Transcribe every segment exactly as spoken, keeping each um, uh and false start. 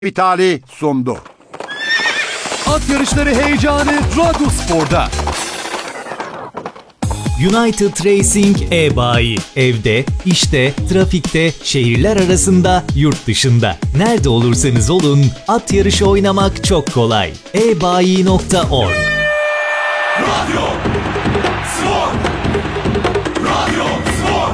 İtali sundu. At yarışları heyecanı Radyo Spor'da. United Racing e-bayi. Evde, işte, trafikte, şehirler arasında, yurt dışında. Nerede olursanız olun, at yarışı oynamak çok kolay. e bayi nokta org. Radyo Spor. Radyo Spor.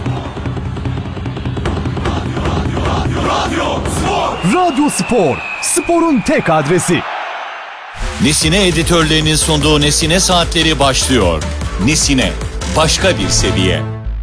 Radyo, radyo, radyo, radyo Spor. Radyo Spor, sporun tek adresi. Nesine editörlerinin sunduğu Nesine Saatleri başlıyor. Nesine, başka bir seviye.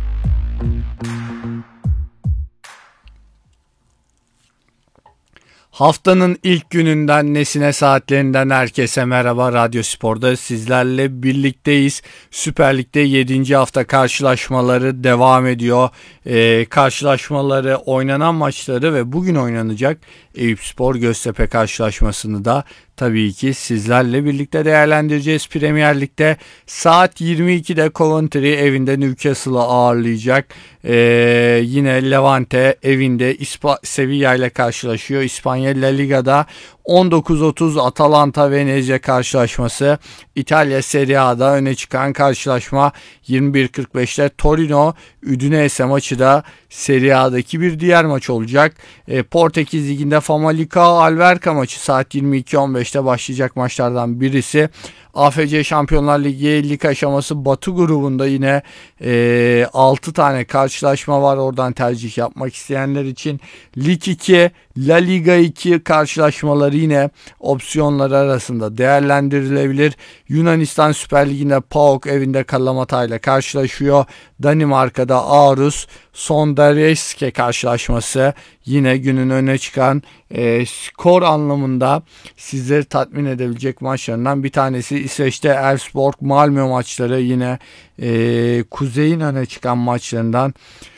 Haftanın ilk gününden Nesine Saatlerinden herkese merhaba. Radyo Spor'da sizlerle birlikteyiz. Süper Lig'de yedinci hafta karşılaşmaları devam ediyor. Ee, karşılaşmaları, oynanan maçları ve bugün oynanacak Eyüpspor Göztepe karşılaşmasını da tabii ki sizlerle birlikte değerlendireceğiz. Premier Lig'de saat yirmi ikide Coventry evinde Newcastle'ı ağırlayacak. Ee, yine Levante evinde İspa- Sevilla ile karşılaşıyor. İspanya La Liga'da on dokuz otuz Atalanta Venezia karşılaşması. İtalya Serie A'da öne çıkan karşılaşma yirmi bir kırk beşte Torino Udinese maçı da Serie A'daki bir diğer maç olacak. E, Portekiz Ligi'nde Famalicão Alverca maçı saat yirmi iki on beşte başlayacak maçlardan birisi. A F C Şampiyonlar Ligi lig aşaması Batı grubunda yine e, altı tane karşılaşma var. Oradan tercih yapmak isteyenler için Lig iki, La Liga iki karşılaşmaları yine opsiyonlar arasında değerlendirilebilir. Yunanistan Süper Ligi'nde PAOK evinde Kalamata ile karşılaşıyor. Danimarka'da Aarhus Sondarjeske karşılaşması yine günün öne çıkan e, skor anlamında sizleri tatmin edebilecek maçlarından bir tanesi. İsveç'te Elfsborg Malmö maçları yine e, kuzeyin öne çıkan maçlarından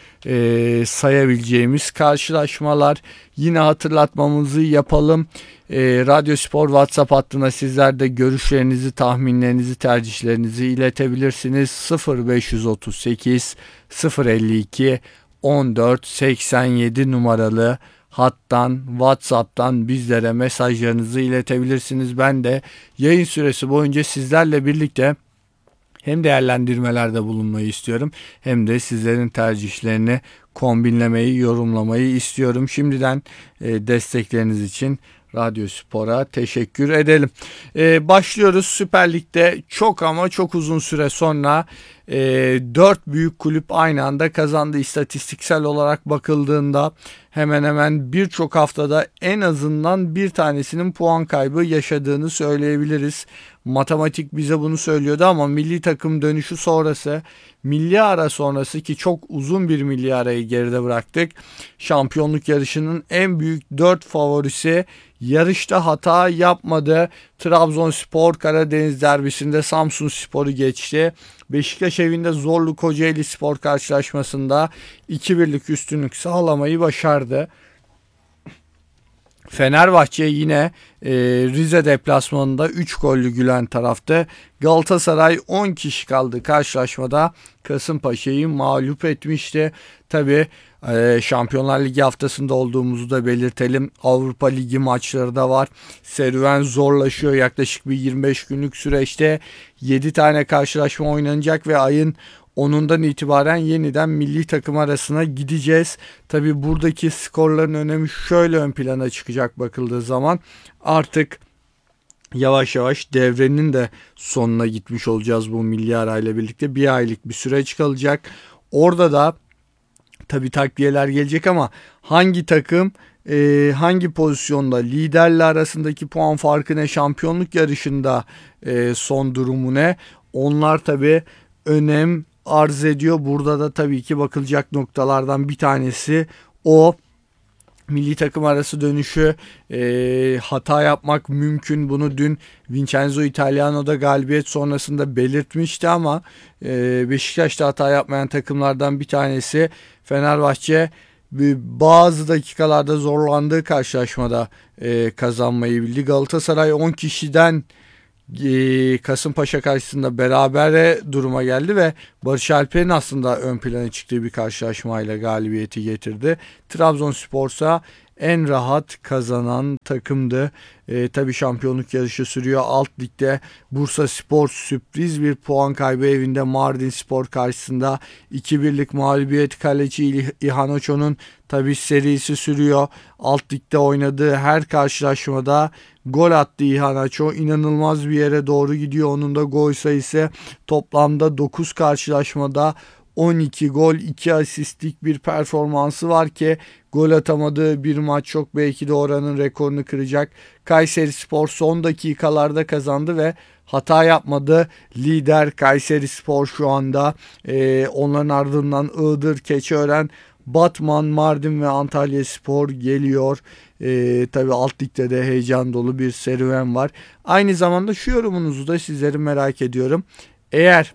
e, sayabileceğimiz karşılaşmalar. Yine hatırlatmamızı yapalım. E, Radyo Spor WhatsApp hattına sizler de görüşlerinizi, tahminlerinizi, tercihlerinizi iletebilirsiniz. sıfır beş otuz sekiz sıfır elli iki on dört seksen yedi numaralı hattan, WhatsApp'tan bizlere mesajlarınızı iletebilirsiniz. Ben de yayın süresi boyunca sizlerle birlikte hem değerlendirmelerde bulunmayı istiyorum hem de sizlerin tercihlerini kombinlemeyi, yorumlamayı istiyorum. Şimdiden e, destekleriniz için Radyo Spor'a teşekkür edelim. Ee, başlıyoruz. Süper Lig'de çok ama çok uzun süre sonra e, dört büyük kulüp aynı anda kazandı. İstatistiksel olarak bakıldığında hemen hemen birçok haftada en azından bir tanesinin puan kaybı yaşadığını söyleyebiliriz. Matematik bize bunu söylüyordu ama milli takım dönüşü sonrası, milli ara sonrası ki çok uzun bir milli arayı geride bıraktık. Şampiyonluk yarışının en büyük dört favorisi yarışta hata yapmadı. Trabzonspor Karadeniz derbisinde Samsunspor'u geçti. Beşiktaş evinde Zorlu Kocaelispor karşılaşmasında iki birlik üstünlük sağlamayı başardı. Fenerbahçe yine e, Rize deplasmanında üç gollü gülen tarafta. Galatasaray on kişi kaldı karşılaşmada Kasımpaşa'yı mağlup etmişti. Tabii e, Şampiyonlar Ligi haftasında olduğumuzu da belirtelim. Avrupa Ligi maçları da var. Serüven zorlaşıyor. Yaklaşık bir yirmi beş günlük süreçte yedi tane karşılaşma oynanacak ve ayın onundan itibaren yeniden milli takım arasına gideceğiz. Tabi buradaki skorların önemi şöyle ön plana çıkacak bakıldığı zaman. Artık yavaş yavaş devrenin de sonuna gitmiş olacağız bu milli arayla birlikte. Bir aylık bir süreç kalacak. Orada da tabi takviyeler gelecek ama hangi takım e, hangi pozisyonda, liderle arasındaki puan farkı ne, şampiyonluk yarışında e, son durumu ne, onlar tabi önem arz ediyor. Burada da tabii ki bakılacak noktalardan bir tanesi o. Milli takım arası dönüşü e, hata yapmak mümkün. Bunu dün Vincenzo Italiano'da galibiyet sonrasında belirtmişti ama e, Beşiktaş'ta hata yapmayan takımlardan bir tanesi. Fenerbahçe bazı dakikalarda zorlandığı karşılaşmada e, kazanmayı bildi. Galatasaray on kişiden Kasımpaşa karşısında berabere duruma geldi ve Barış Alper'in aslında ön plana çıktığı bir karşılaşmayla galibiyeti getirdi. Trabzonspor ise en rahat kazanan takımdı. E, tabii şampiyonluk yarışı sürüyor. Alt ligde Bursaspor sürpriz bir puan kaybı evinde Mardinspor karşısında iki birlik mağlubiyet. Kaleci İlhan Oço'nun tabii serisi sürüyor. Alt ligde oynadığı her karşılaşmada gol attı İlhan Oço. İnanılmaz bir yere doğru gidiyor. Onun da gol sayısı toplamda dokuz karşılaşmada on iki gol, iki asistlik bir performansı var ki gol atamadığı bir maç çok belki de oranın rekorunu kıracak. Kayserispor son dakikalarda kazandı ve hata yapmadı. Lider Kayserispor şu anda. Ee, onların ardından Iğdır, Keçiören, Batman, Mardin ve Antalyaspor geliyor. Ee, tabii alt ligde de heyecan dolu bir serüven var. Aynı zamanda şu yorumunuzu da sizleri merak ediyorum. Eğer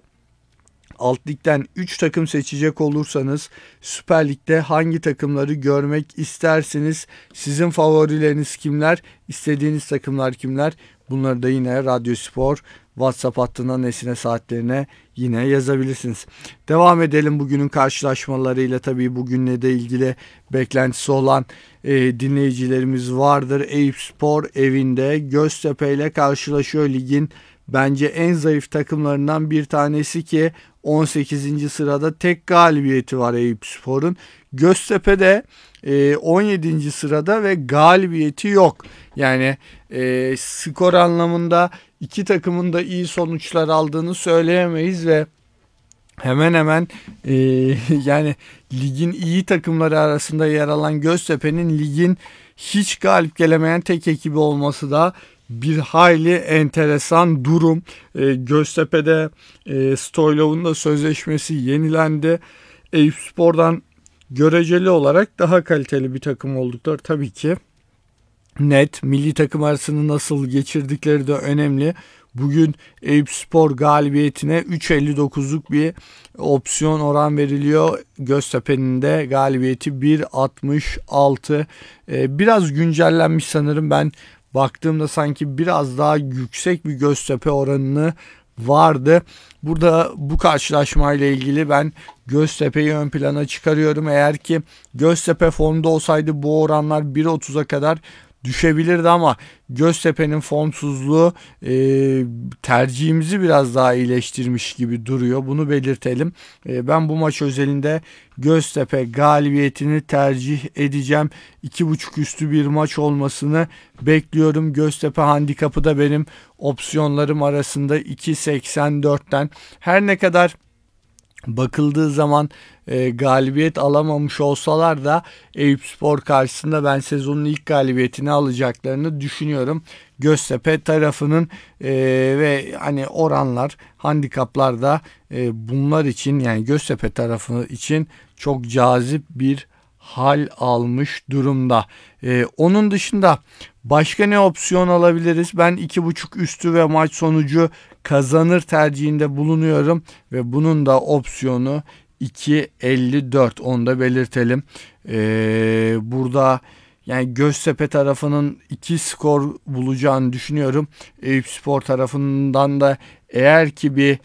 alt ligden üç takım seçecek olursanız Süper Lig'de hangi takımları görmek istersiniz? Sizin favorileriniz kimler? İstediğiniz takımlar kimler? Bunları da yine Radyospor WhatsApp hattına Nesine Saatlerine yine yazabilirsiniz. Devam edelim bugünün karşılaşmalarıyla. Tabii bugünle de ilgili beklentisi olan e, dinleyicilerimiz vardır. Eyüpspor evinde Göztepe ile karşılaşıyor. Ligin bence en zayıf takımlarından bir tanesi ki on sekizinci sırada tek galibiyeti var Eyüpspor'un. Göztepe de e, on yedinci sırada ve galibiyeti yok. Yani e, skor anlamında iki takımın da iyi sonuçlar aldığını söyleyemeyiz ve hemen hemen e, yani ligin iyi takımları arasında yer alan Göztepe'nin ligin hiç galip gelemeyen tek ekibi olması da bir hayli enteresan durum. E, Göztepe'de e, Stoylov'un da sözleşmesi yenilendi. Eyüpspor'dan göreceli olarak daha kaliteli bir takım oldukları tabii ki net. Milli takım arasını nasıl geçirdikleri de önemli. Bugün Eyüpspor galibiyetine üç elli dokuzluk bir opsiyon oran veriliyor. Göztepe'nin de galibiyeti bir altmış altı. E, biraz güncellenmiş sanırım. Ben baktığımda sanki biraz daha yüksek bir Göztepe oranını vardı. Burada bu karşılaşmayla ilgili ben Göztepe'yi ön plana çıkarıyorum. Eğer ki Göztepe formda olsaydı bu oranlar bir otuza kadar düşebilirdi ama Göztepe'nin formsuzluğu e, tercihimizi biraz daha iyileştirmiş gibi duruyor. Bunu belirtelim. E, ben bu maç özelinde Göztepe galibiyetini tercih edeceğim. iki buçuk üstü bir maç olmasını bekliyorum. Göztepe handikapı da benim opsiyonlarım arasında iki seksen dörtten. Her ne kadar bakıldığı zaman e, galibiyet alamamış olsalar da Eyüpspor karşısında ben sezonun ilk galibiyetini alacaklarını düşünüyorum. Göztepe tarafının e, ve hani oranlar, handikaplar da e, bunlar için, yani Göztepe tarafı için çok cazip bir hal almış durumda. Ee, onun dışında başka ne opsiyon alabiliriz? Ben iki buçuk üstü ve maç sonucu kazanır tercihinde bulunuyorum ve bunun da opsiyonu iki elli dört, onu da belirtelim. Ee, burada yani Göztepe tarafının iki skor bulacağını düşünüyorum. Eyüpspor tarafından da eğer ki bir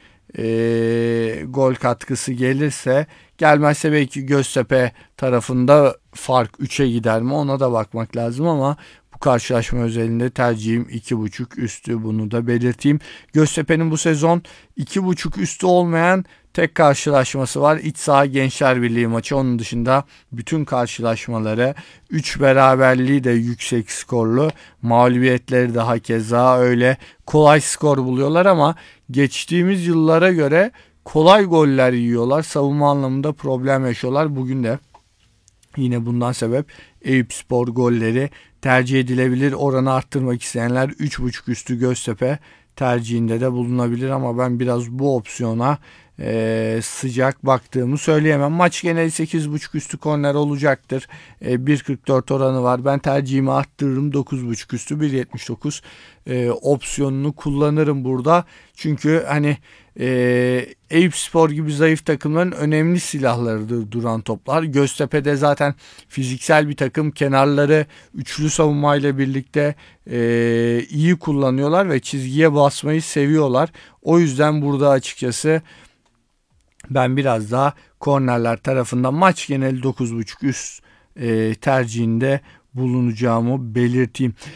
e, gol katkısı gelirse, gelmezse belki Göztepe tarafında fark üçe gider mi, ona da bakmak lazım ama bu karşılaşma özelinde tercihim iki buçuk üstü, bunu da belirteyim. Göztepe'nin bu sezon iki buçuk üstü olmayan tek karşılaşması var. İç saha Gençler Birliği maçı. Onun dışında bütün karşılaşmaları, üç beraberliği de yüksek skorlu. Mağlubiyetleri de hakeza öyle. Kolay skor buluyorlar ama geçtiğimiz yıllara göre kolay goller yiyorlar. Savunma anlamında problem yaşıyorlar. Bugün de yine bundan sebep Eyüpspor golleri tercih edilebilir. Oranı arttırmak isteyenler üç buçuk üstü Göztepe tercihinde de bulunabilir ama ben biraz bu opsiyona e, sıcak baktığımı söyleyemem. Maç geneli sekiz buçuk üstü korner olacaktır. E, bir kırk dört oranı var. Ben tercihimi arttırırım. dokuz buçuk üstü bir yetmiş dokuz e, opsiyonunu kullanırım burada. Çünkü hani e, Eyüpspor gibi zayıf takımların önemli silahlarıdır duran toplar. Göztepe'de zaten fiziksel bir takım, kenarları üçlü savunmayla birlikte e, iyi kullanıyorlar ve çizgiye basmayı seviyorlar. O yüzden burada açıkçası ben biraz daha kornerler tarafından maç geneli dokuz buçuk üst e, tercihinde bulunacağımı belirteyim.